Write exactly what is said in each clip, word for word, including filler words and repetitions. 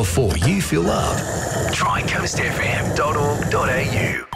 before you feel loved. Try coast f m dot org dot a u.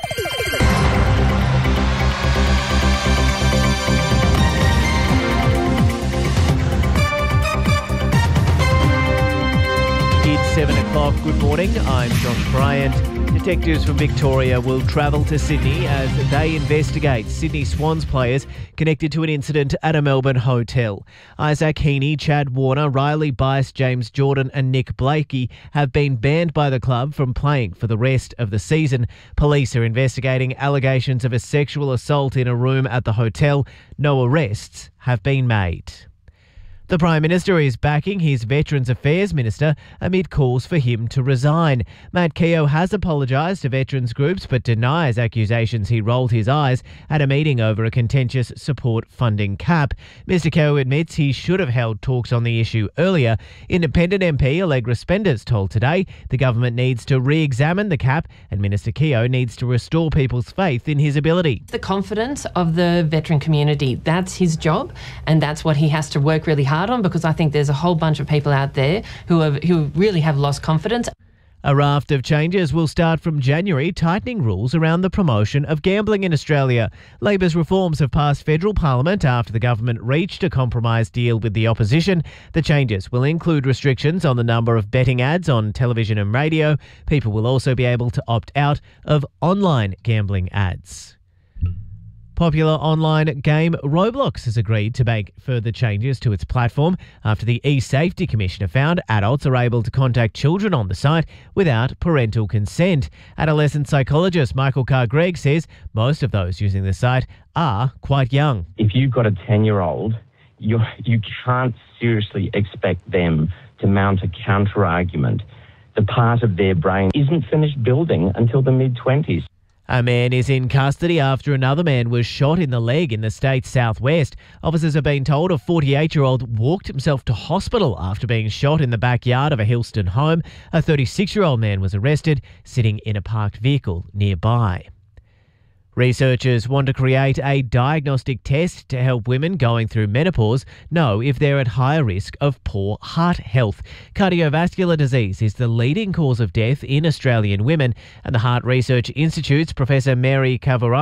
It's seven o'clock. Good morning. I'm Josh Bryant. Detectives from Victoria will travel to Sydney as they investigate Sydney Swans players connected to an incident at a Melbourne hotel. Isaac Heaney, Chad Warner, Riley Bice, James Jordan and Nick Blakey have been banned by the club from playing for the rest of the season. Police are investigating allegations of a sexual assault in a room at the hotel. No arrests have been made. The Prime Minister is backing his Veterans Affairs Minister amid calls for him to resign. Matt Keogh has apologised to veterans groups but denies accusations he rolled his eyes at a meeting over a contentious support funding cap. Mr Keogh admits he should have held talks on the issue earlier. Independent M P Allegra Spenders told Today the government needs to re-examine the cap and Minister Keogh needs to restore people's faith in his ability. The confidence of the veteran community, that's his job and that's what he has to work really hard on, because I think there's a whole bunch of people out there who have who really have lost confidence. A raft of changes will start from January, tightening rules around the promotion of gambling in Australia. Labor's reforms have passed federal parliament after the government reached a compromise deal with the opposition. The changes will include restrictions on the number of betting ads on television and radio. People will also be able to opt out of online gambling ads. Popular online game Roblox has agreed to make further changes to its platform after the eSafety Commissioner found adults are able to contact children on the site without parental consent. Adolescent psychologist Michael Carr-Gregg says most of those using the site are quite young. If you've got a ten-year-old, you you can't seriously expect them to mount a counter-argument. The part of their brain isn't finished building until the mid-twenties. A man is in custody after another man was shot in the leg in the state's southwest. Officers have been told a forty-eight-year-old walked himself to hospital after being shot in the backyard of a Hillston home. A thirty-six-year-old man was arrested, sitting in a parked vehicle nearby. Researchers want to create a diagnostic test to help women going through menopause know if they're at higher risk of poor heart health. Cardiovascular disease is the leading cause of death in Australian women, and the Heart Research Institute's Professor Mary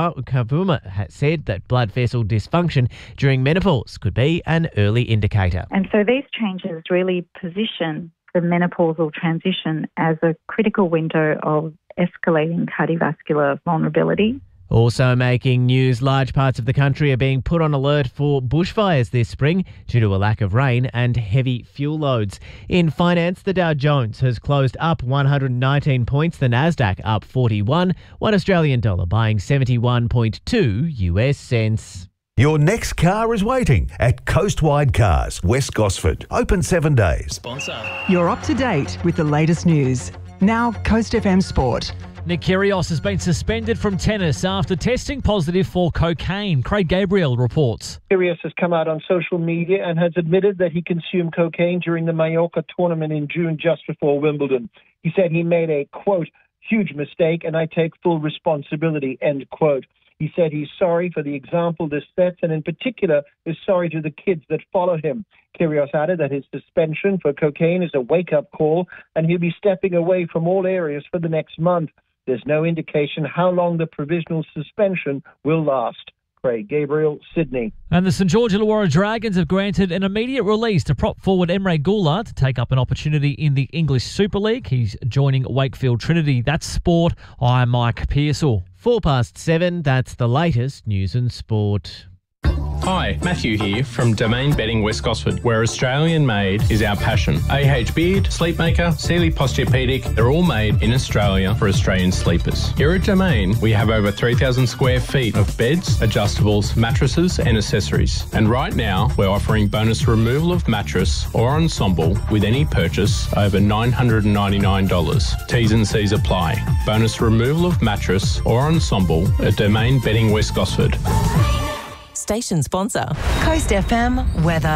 Kavuma has said that blood vessel dysfunction during menopause could be an early indicator. And so these changes really position the menopausal transition as a critical window of escalating cardiovascular vulnerability. Also making news, large parts of the country are being put on alert for bushfires this spring due to a lack of rain and heavy fuel loads. In finance, the Dow Jones has closed up one hundred nineteen points, the Nasdaq up forty-one, one Australian dollar buying seventy-one point two U S cents. Your next car is waiting at Coastwide Cars, West Gosford. Open seven days. Sponsor. You're up to date with the latest news. Now, Coast F M Sport. Nick Kyrgios has been suspended from tennis after testing positive for cocaine. Craig Gabriel reports. Kyrgios has come out on social media and has admitted that he consumed cocaine during the Mallorca tournament in June just before Wimbledon. He said he made a, quote, huge mistake and I take full responsibility, end quote. He said he's sorry for the example this sets and in particular is sorry to the kids that follow him. Kyrgios added that his suspension for cocaine is a wake-up call and he'll be stepping away from all areas for the next month. There's no indication how long the provisional suspension will last. Craig Gabriel, Sydney. And the St George Illawarra Dragons have granted an immediate release to prop forward Emre Gula to take up an opportunity in the English Super League. He's joining Wakefield Trinity. That's sport. I'm Mike Pearsall. Four past seven, that's the latest news and sport. Hi, Matthew here from Domain Bedding West Gosford, where Australian made is our passion. A H Beard, Sleepmaker, Sealy Posturepedic, they're all made in Australia for Australian sleepers. Here at Domain, we have over three thousand square feet of beds, adjustables, mattresses and accessories. And right now, we're offering bonus removal of mattress or ensemble with any purchase over nine hundred ninety-nine dollars. T's and C's apply. Bonus removal of mattress or ensemble at Domain Bedding West Gosford. Station sponsor. Coast F M weather.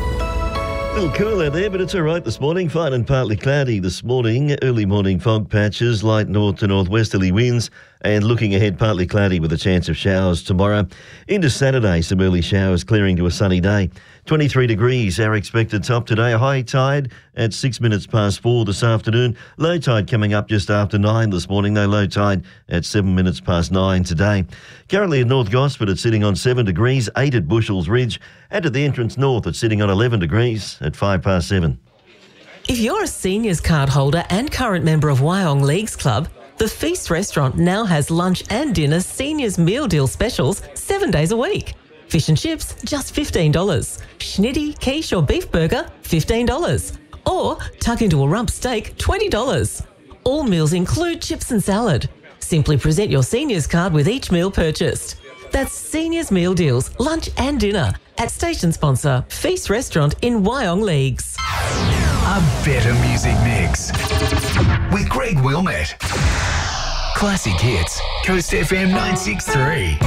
A little cool out there, but it's all right this morning. Fine and partly cloudy this morning. Early morning fog patches, light north to northwesterly winds And looking ahead, partly cloudy with a chance of showers tomorrow. Into Saturday, some early showers clearing to a sunny day. twenty-three degrees, our expected top today. A high tide at six minutes past four this afternoon. Low tide coming up just after nine this morning. No low tide at seven minutes past nine today. Currently at North Gosford, it's sitting on seven degrees, eight at Bushells Ridge. And at the entrance north, it's sitting on eleven degrees at five past seven. If you're a seniors card holder and current member of Wyong Leagues Club, the Feast Restaurant now has lunch and dinner seniors meal deal specials seven days a week. Fish and chips, just fifteen dollars. Schnitty, quiche or beef burger, fifteen dollars. Or tuck into a rump steak, twenty dollars. All meals include chips and salad. Simply present your seniors card with each meal purchased. That's Seniors Meal Deals, lunch and dinner at station sponsor Feast Restaurant in Wyong Leagues. A better music mix with Greg Wilmette. Classic hits, Coast F M nine six three.